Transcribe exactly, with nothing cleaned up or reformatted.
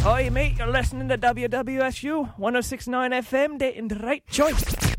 Hi, mate. You're listening to W W S U one oh six point nine F M, dating the right choice.